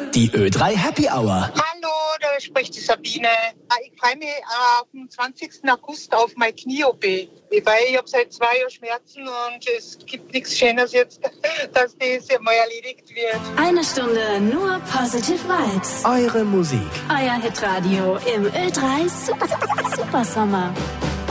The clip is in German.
Die Ö3 Happy Hour. Hallo, da spricht die Sabine. Ich freue mich auf den 20. August auf meine Knie-OP. Weil ich habe seit 2 Jahren Schmerzen und es gibt nichts Schönes jetzt, dass das mal erledigt wird. 1 Stunde nur Positive Vibes. Eure Musik. Euer Hitradio im Ö3 Super Sommer.